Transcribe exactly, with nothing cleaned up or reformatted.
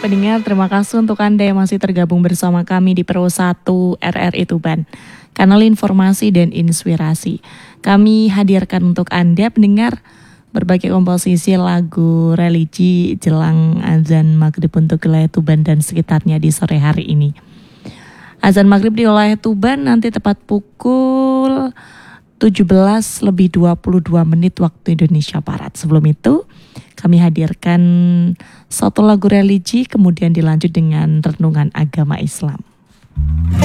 pendengar, terima kasih untuk Anda yang masih tergabung bersama kami di Pro satu R R I Tuban, kanal informasi dan inspirasi. Kami hadirkan untuk Anda pendengar berbagai komposisi lagu religi jelang azan maghrib untuk wilayah Tuban dan sekitarnya di sore hari ini. Azan maghrib di wilayah Tuban nanti tepat pukul tujuh belas lebih dua puluh dua menit waktu Indonesia Barat. Sebelum itu kami hadirkan satu lagu religi, kemudian dilanjut dengan renungan agama Islam.